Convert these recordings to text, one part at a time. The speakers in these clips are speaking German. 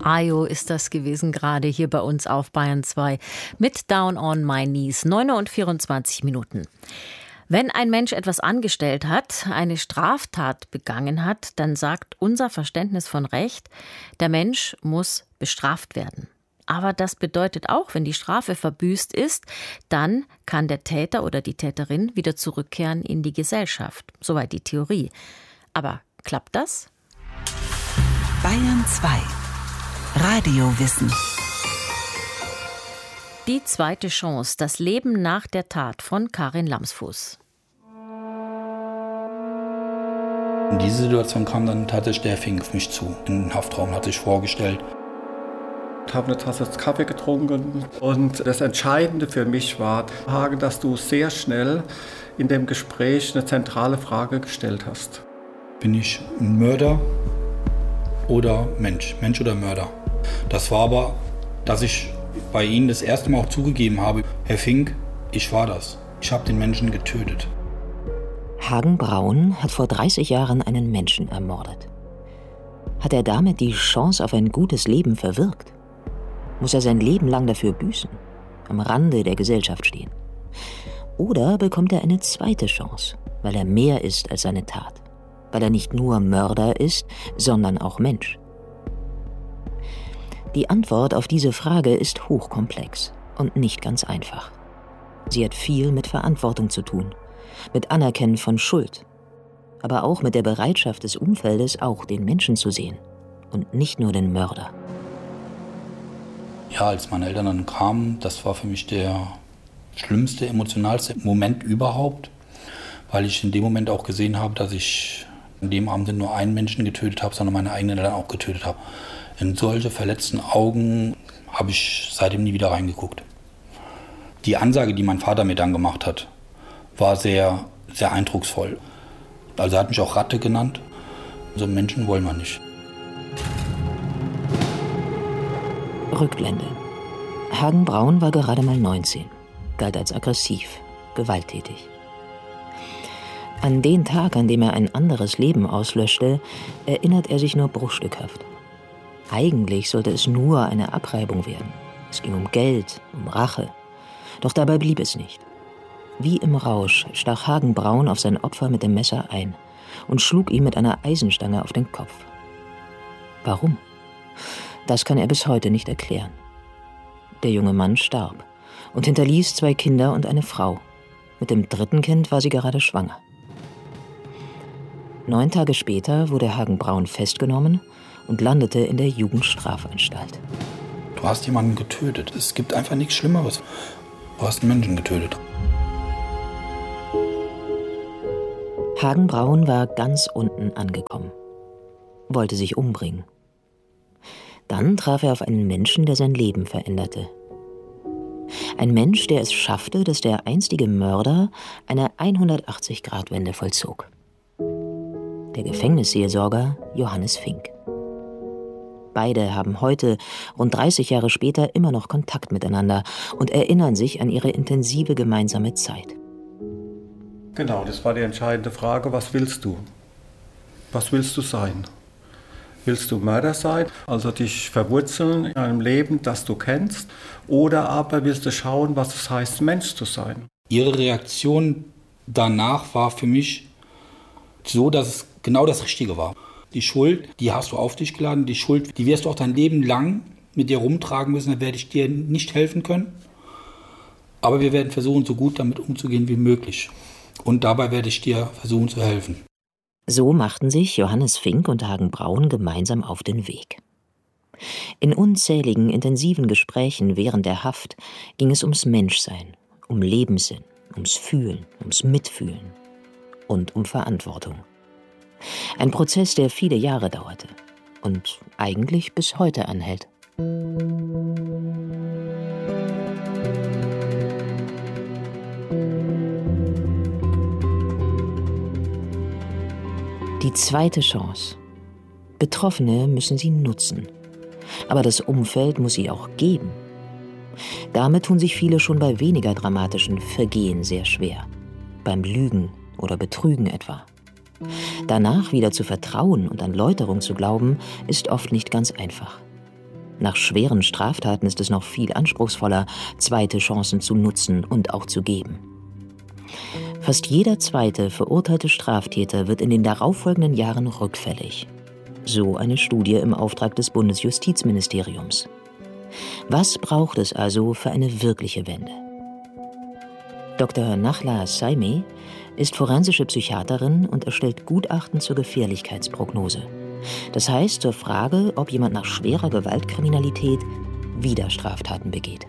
Ayo ist das gewesen, gerade hier bei uns auf Bayern 2 mit Down on My Knees, 9:24. Wenn ein Mensch etwas angestellt hat, eine Straftat begangen hat, dann sagt unser Verständnis von Recht, der Mensch muss bestraft werden. Aber das bedeutet auch, wenn die Strafe verbüßt ist, dann kann der Täter oder die Täterin wieder zurückkehren in die Gesellschaft. Soweit die Theorie. Aber klappt das? Bayern 2. Radiowissen. Die zweite Chance, das Leben nach der Tat von Karin Lamsfuß. In diese Situation kam dann tatsächlich der Fink auf mich zu. Im Haftraum hat sich vorgestellt. Ich habe eine Tasse Kaffee getrunken und das Entscheidende für mich war, Hagen, dass du sehr schnell in dem Gespräch eine zentrale Frage gestellt hast. Bin ich ein Mörder oder Mensch? Mensch oder Mörder? Das war aber, dass ich bei Ihnen das erste Mal auch zugegeben habe, Herr Fink, ich war das. Ich habe den Menschen getötet. Hagen Braun hat vor 30 Jahren einen Menschen ermordet. Hat er damit die Chance auf ein gutes Leben verwirkt? Muss er sein Leben lang dafür büßen, am Rande der Gesellschaft stehen? Oder bekommt er eine zweite Chance, weil er mehr ist als seine Tat? Weil er nicht nur Mörder ist, sondern auch Mensch? Die Antwort auf diese Frage ist hochkomplex und nicht ganz einfach. Sie hat viel mit Verantwortung zu tun, mit Anerkennen von Schuld, aber auch mit der Bereitschaft des Umfeldes, auch den Menschen zu sehen und nicht nur den Mörder. Ja, als meine Eltern dann kamen, das war für mich der schlimmste, emotionalste Moment überhaupt, weil ich in dem Moment auch gesehen habe, dass ich an dem Abend nicht nur einen Menschen getötet habe, sondern meine eigenen Eltern auch getötet habe. In solche verletzten Augen habe ich seitdem nie wieder reingeguckt. Die Ansage, die mein Vater mir dann gemacht hat, war sehr, sehr eindrucksvoll. Also er hat mich auch Ratte genannt. So Menschen wollen wir nicht. Rückblende. Hagen Braun war gerade mal 19, galt als aggressiv, gewalttätig. An den Tag, an dem er ein anderes Leben auslöschte, erinnert er sich nur bruchstückhaft. Eigentlich sollte es nur eine Abreibung werden. Es ging um Geld, um Rache. Doch dabei blieb es nicht. Wie im Rausch stach Hagen Braun auf sein Opfer mit dem Messer ein und schlug ihm mit einer Eisenstange auf den Kopf. Warum? Das kann er bis heute nicht erklären. Der junge Mann starb und hinterließ 2 Kinder und eine Frau. Mit dem 3. Kind war sie gerade schwanger. 9 Tage später wurde Hagen Braun festgenommen und landete in der Jugendstrafanstalt. Du hast jemanden getötet. Es gibt einfach nichts Schlimmeres. Du hast einen Menschen getötet. Hagen Braun war ganz unten angekommen, wollte sich umbringen. Dann traf er auf einen Menschen, der sein Leben veränderte. Ein Mensch, der es schaffte, dass der einstige Mörder eine 180-Grad-Wende vollzog. Der Gefängnisseelsorger Johannes Fink. Beide haben heute, rund 30 Jahre später, immer noch Kontakt miteinander und erinnern sich an ihre intensive gemeinsame Zeit. Genau, das war die entscheidende Frage, was willst du? Was willst du sein? Willst du Mörder sein, also dich verwurzeln in einem Leben, das du kennst? Oder aber willst du schauen, was es heißt, Mensch zu sein? Ihre Reaktion danach war für mich so, dass es genau das Richtige war. Die Schuld, die hast du auf dich geladen. Die Schuld, die wirst du auch dein Leben lang mit dir rumtragen müssen. Da werde ich dir nicht helfen können. Aber wir werden versuchen, so gut damit umzugehen wie möglich. Und dabei werde ich dir versuchen zu helfen. So machten sich Johannes Fink und Hagen Braun gemeinsam auf den Weg. In unzähligen, intensiven Gesprächen während der Haft ging es ums Menschsein, um Lebenssinn, ums Fühlen, ums Mitfühlen und um Verantwortung. Ein Prozess, der viele Jahre dauerte und eigentlich bis heute anhält. Die zweite Chance. Betroffene müssen sie nutzen. Aber das Umfeld muss sie auch geben. Damit tun sich viele schon bei weniger dramatischen Vergehen sehr schwer. Beim Lügen oder Betrügen etwa. Danach wieder zu vertrauen und an Läuterung zu glauben, ist oft nicht ganz einfach. Nach schweren Straftaten ist es noch viel anspruchsvoller, zweite Chancen zu nutzen und auch zu geben. Fast jeder zweite verurteilte Straftäter wird in den darauffolgenden Jahren rückfällig. So eine Studie im Auftrag des Bundesjustizministeriums. Was braucht es also für eine wirkliche Wende? Dr. Nachla Saimeh ist forensische Psychiaterin und erstellt Gutachten zur Gefährlichkeitsprognose. Das heißt zur Frage, ob jemand nach schwerer Gewaltkriminalität wieder Straftaten begeht.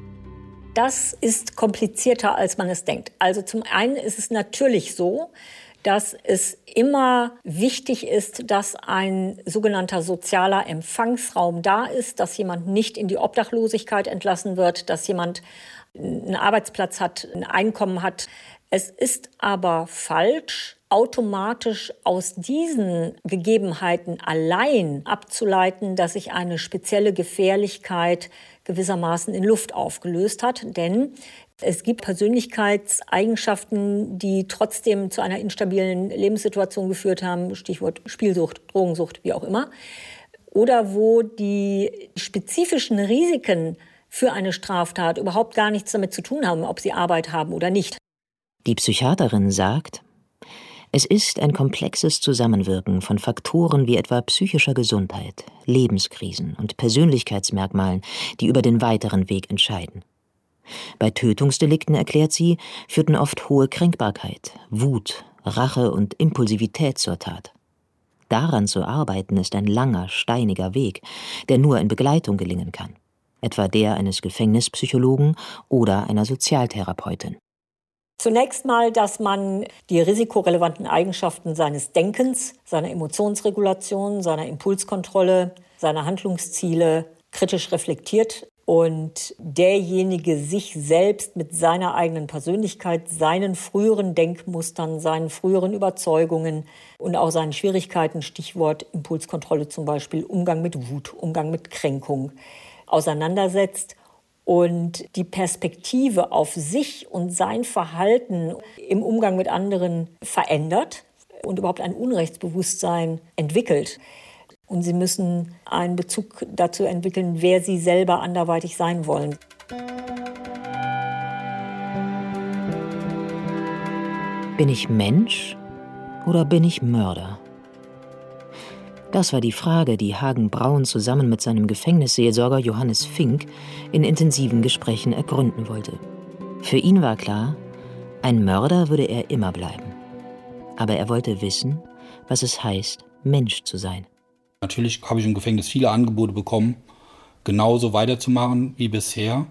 Das ist komplizierter, als man es denkt. Also zum einen ist es natürlich so, dass es immer wichtig ist, dass ein sogenannter sozialer Empfangsraum da ist, dass jemand nicht in die Obdachlosigkeit entlassen wird, dass jemand einen Arbeitsplatz hat, ein Einkommen hat. Es ist aber falsch, automatisch aus diesen Gegebenheiten allein abzuleiten, dass sich eine spezielle Gefährlichkeit gewissermaßen in Luft aufgelöst hat. Denn es gibt Persönlichkeitseigenschaften, die trotzdem zu einer instabilen Lebenssituation geführt haben, Stichwort Spielsucht, Drogensucht, wie auch immer. Oder wo die spezifischen Risiken für eine Straftat überhaupt gar nichts damit zu tun haben, ob sie Arbeit haben oder nicht. Die Psychiaterin sagt, es ist ein komplexes Zusammenwirken von Faktoren wie etwa psychischer Gesundheit, Lebenskrisen und Persönlichkeitsmerkmalen, die über den weiteren Weg entscheiden. Bei Tötungsdelikten, erklärt sie, führten oft hohe Kränkbarkeit, Wut, Rache und Impulsivität zur Tat. Daran zu arbeiten ist ein langer, steiniger Weg, der nur in Begleitung gelingen kann, etwa der eines Gefängnispsychologen oder einer Sozialtherapeutin. Zunächst mal, dass man die risikorelevanten Eigenschaften seines Denkens, seiner Emotionsregulation, seiner Impulskontrolle, seiner Handlungsziele kritisch reflektiert und derjenige sich selbst mit seiner eigenen Persönlichkeit, seinen früheren Denkmustern, seinen früheren Überzeugungen und auch seinen Schwierigkeiten, Stichwort Impulskontrolle zum Beispiel, Umgang mit Wut, Umgang mit Kränkung, auseinandersetzt und die Perspektive auf sich und sein Verhalten im Umgang mit anderen verändert und überhaupt ein Unrechtsbewusstsein entwickelt. Und sie müssen einen Bezug dazu entwickeln, wer sie selber anderweitig sein wollen. Bin ich Mensch oder bin ich Mörder? Das war die Frage, die Hagen Braun zusammen mit seinem Gefängnisseelsorger Johannes Fink in intensiven Gesprächen ergründen wollte. Für ihn war klar, ein Mörder würde er immer bleiben. Aber er wollte wissen, was es heißt, Mensch zu sein. Natürlich habe ich im Gefängnis viele Angebote bekommen, genauso weiterzumachen wie bisher.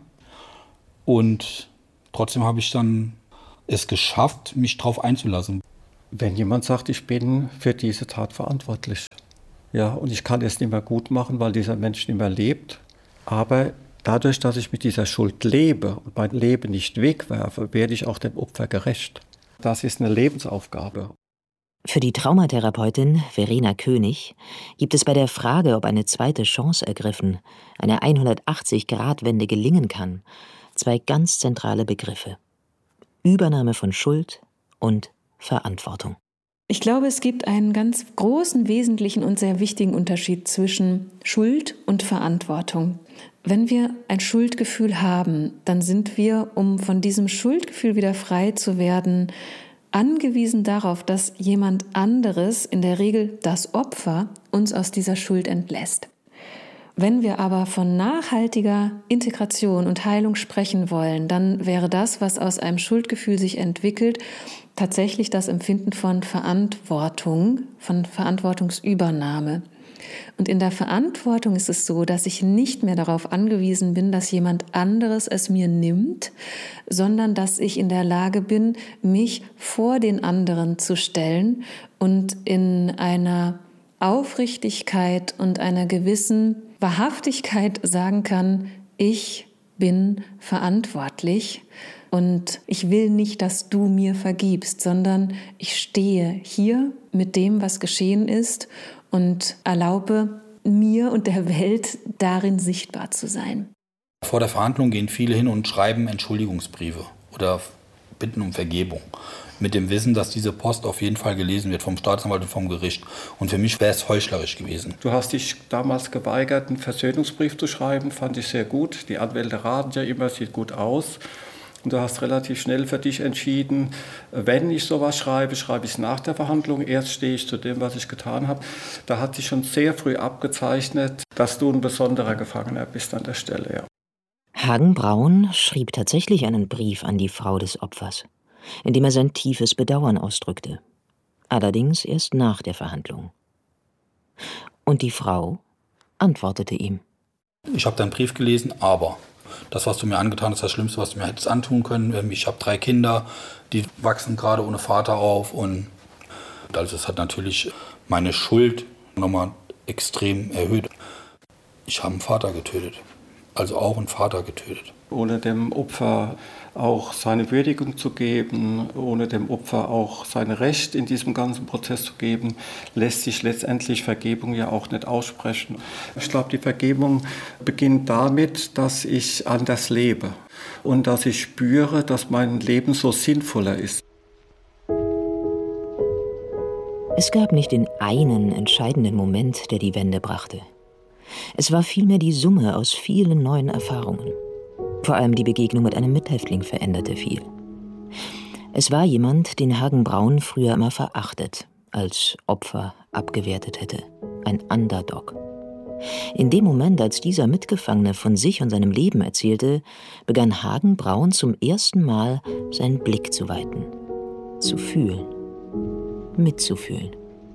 Und trotzdem habe ich dann es geschafft, mich darauf einzulassen. Wenn jemand sagt, ich bin für diese Tat verantwortlich, ja, und ich kann es nicht mehr gut machen, weil dieser Mensch nicht mehr lebt, aber dadurch, dass ich mit dieser Schuld lebe und mein Leben nicht wegwerfe, werde ich auch dem Opfer gerecht. Das ist eine Lebensaufgabe. Für die Traumatherapeutin Verena König gibt es bei der Frage, ob eine zweite Chance ergriffen, eine 180-Grad-Wende gelingen kann, zwei ganz zentrale Begriffe: Übernahme von Schuld und Verantwortung. Ich glaube, es gibt einen ganz großen, wesentlichen und sehr wichtigen Unterschied zwischen Schuld und Verantwortung. Wenn wir ein Schuldgefühl haben, dann sind wir, um von diesem Schuldgefühl wieder frei zu werden, angewiesen darauf, dass jemand anderes, in der Regel das Opfer, uns aus dieser Schuld entlässt. Wenn wir aber von nachhaltiger Integration und Heilung sprechen wollen, dann wäre das, was aus einem Schuldgefühl sich entwickelt, tatsächlich das Empfinden von Verantwortung, von Verantwortungsübernahme. Und in der Verantwortung ist es so, dass ich nicht mehr darauf angewiesen bin, dass jemand anderes es mir nimmt, sondern dass ich in der Lage bin, mich vor den anderen zu stellen und in einer Aufrichtigkeit und einer gewissen Wahrhaftigkeit sagen kann, ich bin verantwortlich und ich will nicht, dass du mir vergibst, sondern ich stehe hier mit dem, was geschehen ist und erlaube mir und der Welt darin sichtbar zu sein. Vor der Verhandlung gehen viele hin und schreiben Entschuldigungsbriefe oder bitten um Vergebung. mit dem Wissen, dass diese Post auf jeden Fall gelesen wird vom Staatsanwalt und vom Gericht. Und für mich wäre es heuchlerisch gewesen. Du hast dich damals geweigert, einen Versöhnungsbrief zu schreiben, fand ich sehr gut. Die Anwälte raten ja immer, sieht gut aus. Und du hast relativ schnell für dich entschieden, wenn ich sowas schreibe, schreibe ich es nach der Verhandlung. Erst stehe ich zu dem, was ich getan habe. Da hat sich schon sehr früh abgezeichnet, dass du ein besonderer Gefangener bist an der Stelle. Ja. Hagen Braun schrieb tatsächlich einen Brief an die Frau des Opfers, in dem er sein tiefes Bedauern ausdrückte. Allerdings erst nach der Verhandlung. Und die Frau antwortete ihm. Ich habe deinen Brief gelesen, aber das, was du mir angetan hast, ist das Schlimmste, was du mir hättest antun können. Ich habe 3 Kinder, die wachsen gerade ohne Vater auf. Und also das hat natürlich meine Schuld nochmal extrem erhöht. Ich habe einen Vater getötet, also auch einen Vater getötet. Ohne dem Opfer auch seine Würdigung zu geben, ohne dem Opfer auch sein Recht in diesem ganzen Prozess zu geben, lässt sich letztendlich Vergebung ja auch nicht aussprechen. Ich glaube, die Vergebung beginnt damit, dass ich anders lebe und dass ich spüre, dass mein Leben so sinnvoller ist. Es gab nicht den einen entscheidenden Moment, der die Wende brachte. Es war vielmehr die Summe aus vielen neuen Erfahrungen. Vor allem die Begegnung mit einem Mithäftling veränderte viel. Es war jemand, den Hagen Braun früher immer verachtet, als Opfer abgewertet hätte. Ein Underdog. In dem Moment, als dieser Mitgefangene von sich und seinem Leben erzählte, begann Hagen Braun zum ersten Mal seinen Blick zu weiten. Zu fühlen. Mitzufühlen.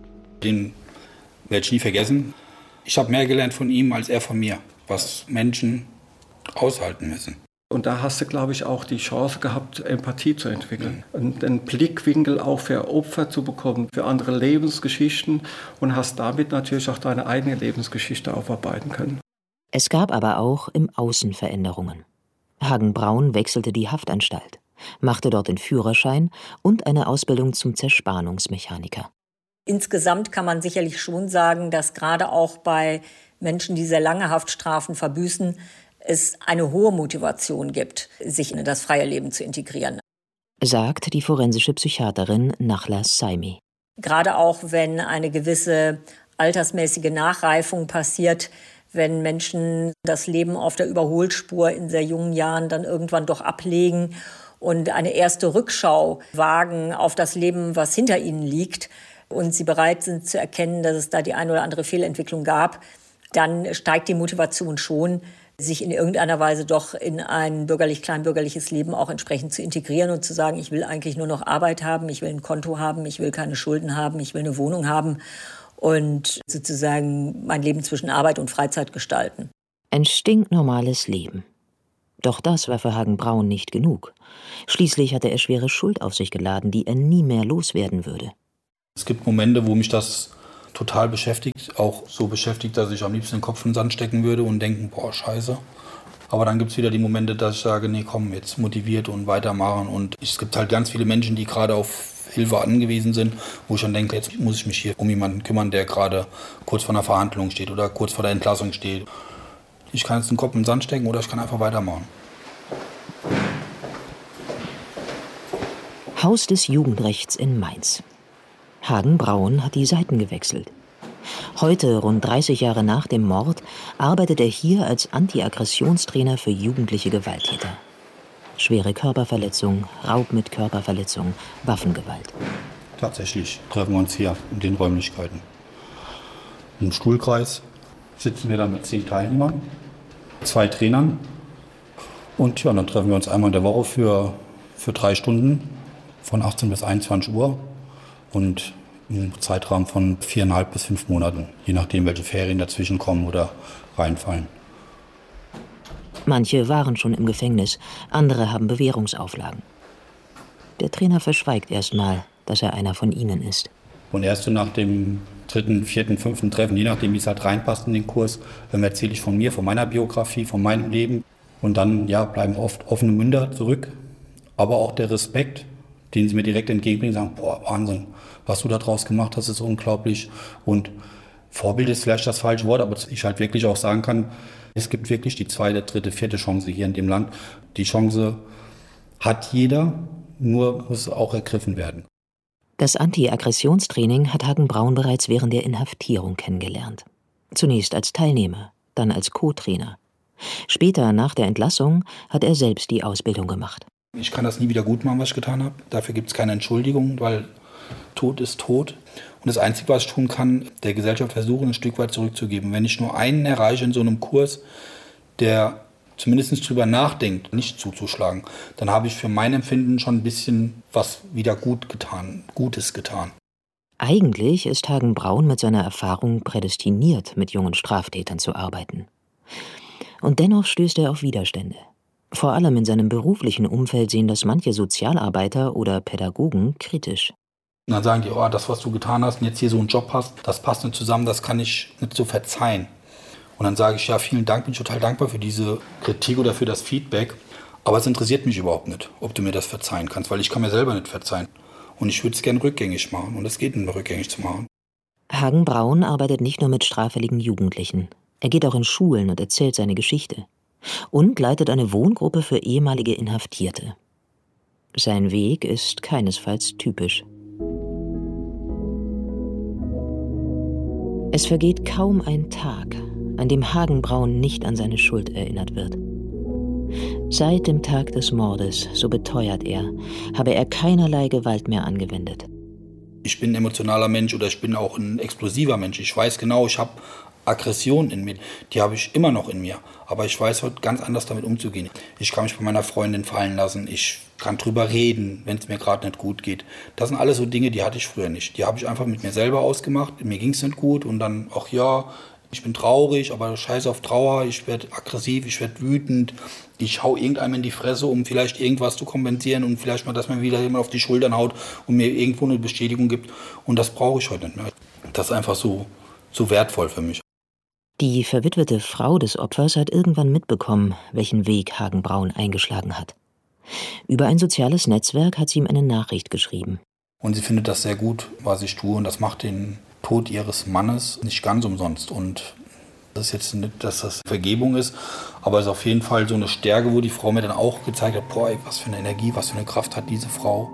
Den werde ich nie vergessen. Ich habe mehr gelernt von ihm als er von mir, was Menschen aushalten müssen. Und da hast du, glaube ich, auch die Chance gehabt, Empathie zu entwickeln. Und einen Blickwinkel auch für Opfer zu bekommen, für andere Lebensgeschichten und hast damit natürlich auch deine eigene Lebensgeschichte aufarbeiten können. Es gab aber auch im Außen Veränderungen. Hagen Braun wechselte die Haftanstalt, machte dort den Führerschein und eine Ausbildung zum Zerspannungsmechaniker. Insgesamt kann man sicherlich schon sagen, dass gerade auch bei Menschen, die sehr lange Haftstrafen verbüßen, es eine hohe Motivation gibt, sich in das freie Leben zu integrieren. Sagt die forensische Psychiaterin Nachla Saimi. Gerade auch, wenn eine gewisse altersmäßige Nachreifung passiert, wenn Menschen das Leben auf der Überholspur in sehr jungen Jahren dann irgendwann doch ablegen und eine erste Rückschau wagen auf das Leben, was hinter ihnen liegt, und sie bereit sind zu erkennen, dass es da die eine oder andere Fehlentwicklung gab, dann steigt die Motivation schon, sich in irgendeiner Weise doch in ein kleinbürgerliches Leben auch entsprechend zu integrieren und zu sagen, ich will eigentlich nur noch Arbeit haben, ich will ein Konto haben, ich will keine Schulden haben, ich will eine Wohnung haben und sozusagen mein Leben zwischen Arbeit und Freizeit gestalten. Ein stinknormales Leben. Doch das war für Hagen Braun nicht genug. Schließlich hatte er schwere Schuld auf sich geladen, die er nie mehr loswerden würde. Es gibt Momente, wo mich das total beschäftigt, auch so beschäftigt, dass ich am liebsten den Kopf in den Sand stecken würde und denken, boah, scheiße. Aber dann gibt es wieder die Momente, dass ich sage, nee, komm, jetzt motiviert und weitermachen. Und es gibt halt ganz viele Menschen, die gerade auf Hilfe angewiesen sind, wo ich dann denke, jetzt muss ich mich hier um jemanden kümmern, der gerade kurz vor einer Verhandlung steht oder kurz vor der Entlassung steht. Ich kann jetzt den Kopf in den Sand stecken oder ich kann einfach weitermachen. Haus des Jugendrechts in Mainz. Hagen Braun hat die Seiten gewechselt. Heute, rund 30 Jahre nach dem Mord, arbeitet er hier als Anti-Aggressionstrainer für jugendliche Gewalttäter. Schwere Körperverletzung, Raub mit Körperverletzung, Waffengewalt. Tatsächlich treffen wir uns hier in den Räumlichkeiten. Im Stuhlkreis sitzen wir dann mit 10 Teilnehmern, 2 Trainern. Und ja, dann treffen wir uns einmal in der Woche für 3 Stunden von 18 bis 21 Uhr. Und im Zeitraum von 4,5 bis 5 Monaten, je nachdem, welche Ferien dazwischen kommen oder reinfallen. Manche waren schon im Gefängnis, andere haben Bewährungsauflagen. Der Trainer verschweigt erstmal, dass er einer von ihnen ist. Und erst so nach dem 3., 4., 5. Treffen, je nachdem, wie es halt reinpasst in den Kurs, erzähle ich von mir, von meiner Biografie, von meinem Leben. Und dann bleiben oft offene Münder zurück, aber auch der Respekt, den sie mir direkt entgegenbringen, sagen, boah, Wahnsinn, was du da draus gemacht hast, ist unglaublich. Und Vorbild ist vielleicht das falsche Wort, aber ich halt wirklich auch sagen kann, es gibt wirklich die 2., 3., 4. Chance hier in dem Land. Die Chance hat jeder, nur muss auch ergriffen werden. Das Anti-Aggressionstraining hat Hagen Braun bereits während der Inhaftierung kennengelernt. Zunächst als Teilnehmer, dann als Co-Trainer. Später, nach der Entlassung, hat er selbst die Ausbildung gemacht. Ich kann das nie wieder gut machen, was ich getan habe. Dafür gibt es keine Entschuldigung, weil Tod ist tot. Und das Einzige, was ich tun kann, der Gesellschaft versuchen, ein Stück weit zurückzugeben. Wenn ich nur einen erreiche in so einem Kurs, der zumindest drüber nachdenkt, nicht zuzuschlagen, dann habe ich für mein Empfinden schon ein bisschen was wieder Gutes getan. Eigentlich ist Hagen Braun mit seiner Erfahrung prädestiniert, mit jungen Straftätern zu arbeiten. Und dennoch stößt er auf Widerstände. Vor allem in seinem beruflichen Umfeld sehen das manche Sozialarbeiter oder Pädagogen kritisch. Und dann sagen die, oh, das, was du getan hast und jetzt hier so einen Job hast, das passt nicht zusammen, das kann ich nicht so verzeihen. Und dann sage ich, ja, vielen Dank, bin ich total dankbar für diese Kritik oder für das Feedback. Aber es interessiert mich überhaupt nicht, ob du mir das verzeihen kannst, weil ich kann mir selber nicht verzeihen. Und ich würde es gerne rückgängig machen und es geht nicht mehr rückgängig zu machen. Hagen Braun arbeitet nicht nur mit straffälligen Jugendlichen. Er geht auch in Schulen und erzählt seine Geschichte. Und leitet eine Wohngruppe für ehemalige Inhaftierte. Sein Weg ist keinesfalls typisch. Es vergeht kaum ein Tag, an dem Hagen Braun nicht an seine Schuld erinnert wird. Seit dem Tag des Mordes, so beteuert er, habe er keinerlei Gewalt mehr angewendet. Ich bin ein emotionaler Mensch oder ich bin auch ein explosiver Mensch. Ich weiß genau, ich habe Aggression in mir, die habe ich immer noch in mir. Aber ich weiß heute ganz anders damit umzugehen. Ich kann mich bei meiner Freundin fallen lassen, ich kann drüber reden, wenn es mir gerade nicht gut geht. Das sind alles so Dinge, die hatte ich früher nicht. Die habe ich einfach mit mir selber ausgemacht, mir ging es nicht gut und dann, ach ja, ich bin traurig, aber scheiß auf Trauer, ich werde aggressiv, ich werde wütend, ich hau irgendeinem in die Fresse, um vielleicht irgendwas zu kompensieren und vielleicht mal, dass mir wieder jemand auf die Schultern haut und mir irgendwo eine Bestätigung gibt. Und das brauche ich heute nicht mehr. Das ist einfach so wertvoll für mich. Die verwitwete Frau des Opfers hat irgendwann mitbekommen, welchen Weg Hagen Braun eingeschlagen hat. Über ein soziales Netzwerk hat sie ihm eine Nachricht geschrieben. Und sie findet das sehr gut, was ich tue, und das macht den Tod ihres Mannes nicht ganz umsonst. Und das ist jetzt nicht, dass das Vergebung ist, aber es ist auf jeden Fall so eine Stärke, wo die Frau mir dann auch gezeigt hat, boah, ey, was für eine Energie, was für eine Kraft hat diese Frau.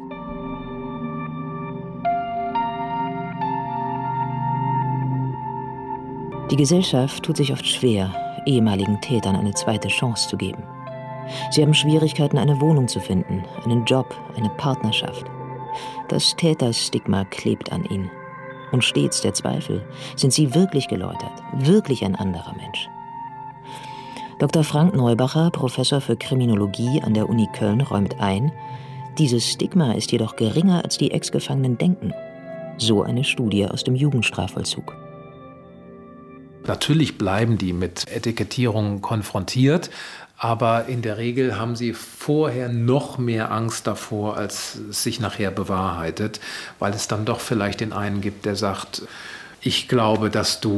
Die Gesellschaft tut sich oft schwer, ehemaligen Tätern eine zweite Chance zu geben. Sie haben Schwierigkeiten, eine Wohnung zu finden, einen Job, eine Partnerschaft. Das Täterstigma klebt an ihnen. Und stets der Zweifel, sind sie wirklich geläutert, wirklich ein anderer Mensch? Dr. Frank Neubacher, Professor für Kriminologie an der Uni Köln, räumt ein, dieses Stigma ist jedoch geringer, als die Ex-Gefangenen denken. So eine Studie aus dem Jugendstrafvollzug. Natürlich bleiben die mit Etikettierungen konfrontiert, aber in der Regel haben sie vorher noch mehr Angst davor, als es sich nachher bewahrheitet, weil es dann doch vielleicht den einen gibt, der sagt, ich glaube, dass du